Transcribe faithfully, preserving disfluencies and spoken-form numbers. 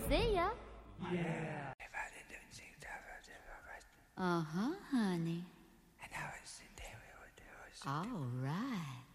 See ya. Yeah. Uh-huh, honey. And I was in there with All right.